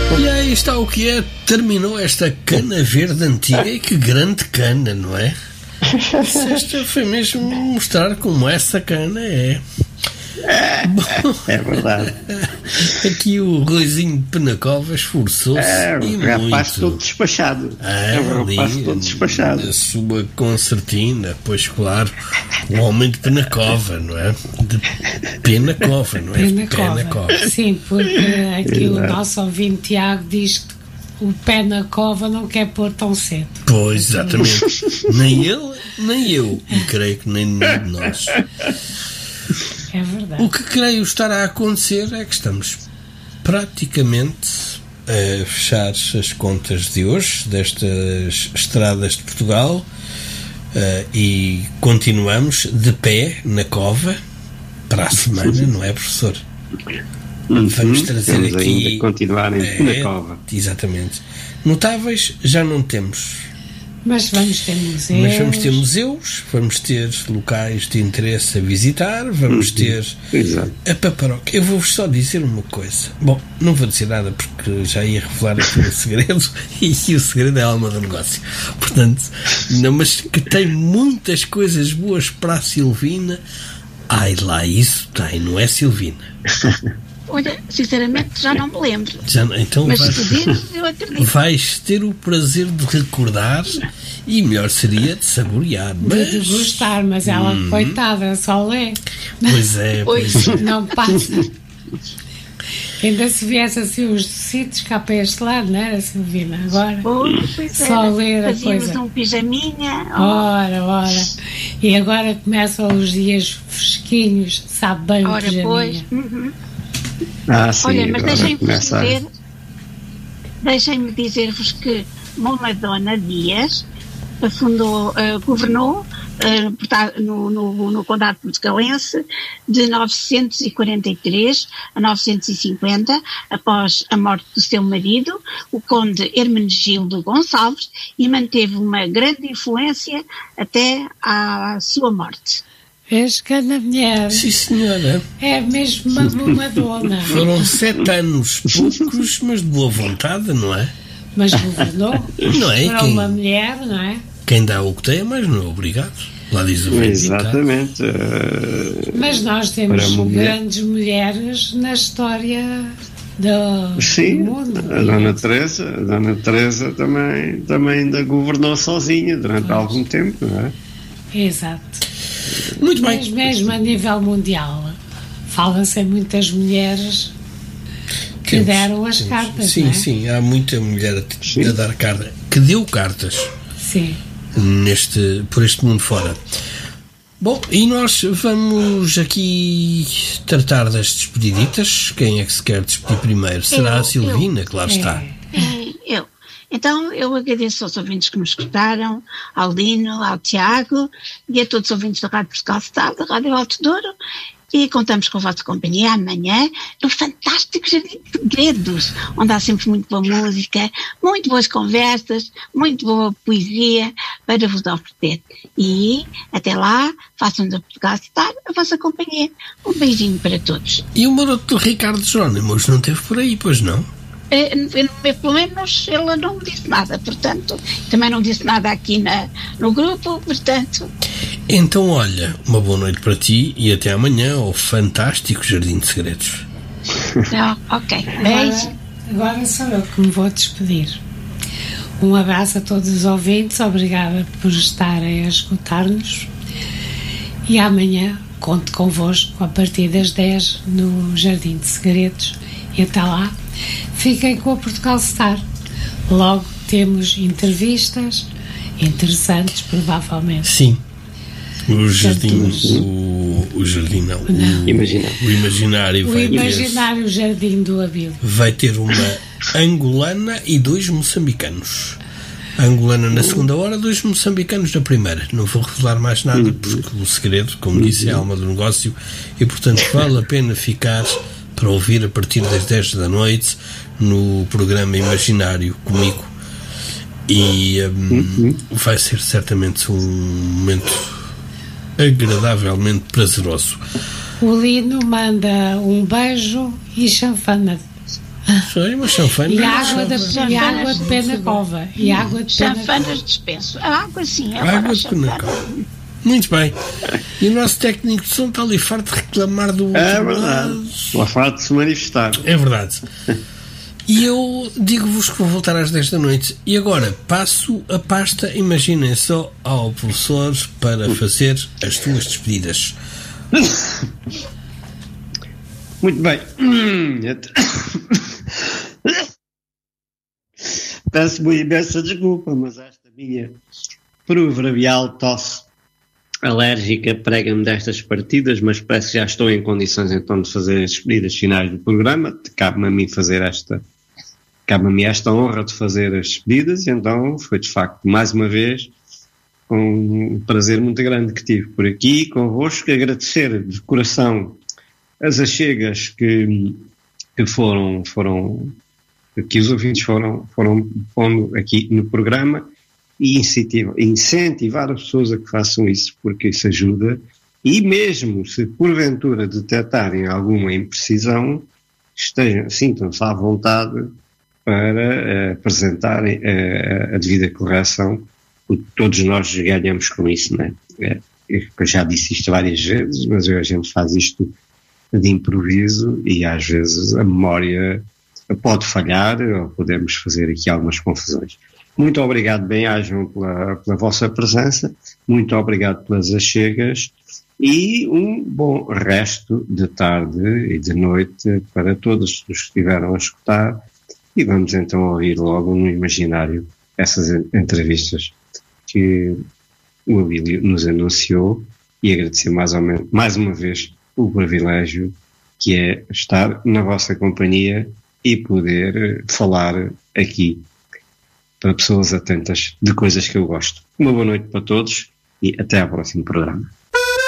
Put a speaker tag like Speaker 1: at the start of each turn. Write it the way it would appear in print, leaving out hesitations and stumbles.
Speaker 1: E aí está o que é. Terminou esta cana verde antiga. E que grande cana, não é? Esta foi mesmo mostrar como essa cana é. Bom,
Speaker 2: é verdade.
Speaker 1: Aqui o Ruizinho de Penacova esforçou-se e muito.
Speaker 2: Rapaz todo despachado. Rapaz todo despachado.
Speaker 1: A sua concertina, pois claro, o homem de Penacova, não é? De Penacova, não é?
Speaker 3: Penacova. Sim, porque aqui o nosso ouvinte Tiago diz que o pé na cova não quer pôr tão cedo.
Speaker 1: Pois, exatamente. Nem ele, nem eu. E creio que nem nenhum de nós.
Speaker 3: É verdade.
Speaker 1: O que creio estar a acontecer é que estamos praticamente a fechar as contas de hoje, destas estradas de Portugal, e continuamos de pé na cova para a semana, não é, professor? Vamos trazer
Speaker 2: temos
Speaker 1: aqui...
Speaker 2: ainda continuar na cova.
Speaker 1: Exatamente. Notáveis já não temos.
Speaker 3: Mas vamos ter museus.
Speaker 1: Mas vamos ter museus, vamos ter locais de interesse a visitar, vamos ter a paparoca. Eu vou-vos só dizer uma coisa. Bom, não vou dizer nada porque já ia revelar aqui o segredo e o segredo é a alma do negócio. Portanto, não, mas que tem muitas coisas boas para a Silvina. Ai lá, isso tem, não é, Silvina?
Speaker 4: Olha, sinceramente já não me lembro.
Speaker 1: Então
Speaker 4: mas se dizes, eu acredito.
Speaker 1: Vais ter o prazer de recordar e melhor seria de saborear.
Speaker 3: De gostar, mas ela, coitada, só lê.
Speaker 1: Pois é.
Speaker 4: Pois.
Speaker 3: Não passa. Ainda se viesse assim os sítios cá para este lado, não era, Silvina? Agora só ler a
Speaker 4: fazíamos
Speaker 3: coisa.
Speaker 4: Um pijaminha.
Speaker 3: Ora. E agora começam os dias fresquinhos, sabe bem o pijaminha.
Speaker 2: Sim,
Speaker 4: olha, mas deixem-me dizer-vos que Momadona Dias governou no Condado Portugalense de 943 a 950, após a morte do seu marido, o conde Hermenegildo Gonçalves, e manteve uma grande influência até à sua morte.
Speaker 3: És cada mulher.
Speaker 1: Sim, senhora.
Speaker 3: É mesmo uma dona.
Speaker 1: Foram 7 anos poucos, mas de boa vontade, não é?
Speaker 3: Mas governou.
Speaker 1: Não é?
Speaker 3: Para uma mulher, não é?
Speaker 1: Quem dá o que tem é mais não é obrigado. Lá diz o
Speaker 2: exatamente.
Speaker 3: Mas nós temos grandes mulheres na história do mundo.
Speaker 2: A Dona Teresa também ainda governou sozinha durante algum tempo, não é?
Speaker 3: Exato.
Speaker 1: Muito bem.
Speaker 3: Mas mesmo a nível mundial fala-se em muitas mulheres que deram as cartas.
Speaker 1: Sim,
Speaker 3: não é?
Speaker 1: sim, há muita mulher a dar carta, que deu cartas.
Speaker 3: Sim.
Speaker 1: Por este mundo fora. Bom, e nós vamos aqui tratar das despediditas. Quem é que se quer despedir primeiro? Será a Silvina, claro está.
Speaker 4: Eu. Então, eu agradeço aos ouvintes que me escutaram, ao Lino, ao Tiago e a todos os ouvintes da Rádio Portugal Style, da Rádio Alto Douro, e contamos com a vossa companhia amanhã no fantástico Jardim de Segredos, onde há sempre muito boa música, muito boas conversas, muito boa poesia para vos oferecer. E até lá, façam da Portugal Style a vossa companhia. Um beijinho para todos.
Speaker 1: E o maroto do Ricardo Jónimos não esteve por aí, pois não?
Speaker 4: Pelo menos ele não me disse nada, portanto, também não disse nada aqui no grupo, portanto.
Speaker 1: Então, olha, uma boa noite para ti e até amanhã ao fantástico Jardim de Segredos.
Speaker 4: Ok, beijo.
Speaker 3: Agora sou eu que me vou despedir. Um abraço a todos os ouvintes, obrigada por estarem a escutar-nos e amanhã conto convosco a partir das 10 no Jardim de Segredos e até lá fiquem com a Portugal Star. Logo temos entrevistas interessantes, provavelmente.
Speaker 1: Sim. O Jardim não. O Imaginário.
Speaker 3: O Imaginário Jardim do Abílio.
Speaker 1: Vai ter uma angolana e 2 moçambicanos. A angolana na segunda hora, 2 moçambicanos na primeira. Não vou revelar mais nada, porque o segredo, como disse, é a alma do negócio e, portanto, vale a pena ficar para ouvir a partir das 10 da noite no programa Imaginário comigo. E vai ser certamente um momento agradavelmente prazeroso.
Speaker 3: O Lino manda um beijo e chanfana.
Speaker 1: Foi uma chanfana.
Speaker 3: E água de pé na cova. E água de pé na cova.
Speaker 4: Chanfanas dispenso. A água sim,
Speaker 1: Água de pé na cova. Muito bem. E o nosso técnico de som está ali farto de reclamar do outro
Speaker 2: verdade. Está farto de se manifestar.
Speaker 1: É verdade. E eu digo-vos que vou voltar às 10 da noite. E agora passo a pasta, imaginem só, ao professor para fazer as tuas despedidas.
Speaker 2: Muito bem. Peço-me imensa desculpa, mas esta minha proverbial tosse alérgica prega-me destas partidas, mas parece que já estou em condições então de fazer as despedidas finais do programa. Cabe-me a mim fazer cabe-me esta honra de fazer as despedidas, e então foi de facto mais uma vez um prazer muito grande que tive por aqui convosco, agradecer de coração as achegas que os ouvintes foram pondo aqui no programa, e incentivar as pessoas a que façam isso, porque isso ajuda. E mesmo se porventura detectarem alguma imprecisão, sintam-se à vontade para apresentarem a devida correção. Todos nós ganhamos com isso, não é? Eu já disse isto várias vezes, mas a gente faz isto de improviso e às vezes a memória pode falhar, ou podemos fazer aqui algumas confusões. Muito obrigado, bem-ajam, pela vossa presença, muito obrigado pelas achegas, e um bom resto de tarde e de noite para todos os que estiveram a escutar, e vamos então ouvir logo no imaginário essas entrevistas que o Abílio nos anunciou, e agradecer mais uma vez o privilégio que é estar na vossa companhia e poder falar aqui para pessoas atentas de coisas que eu gosto. Uma boa noite para todos e até ao próximo programa.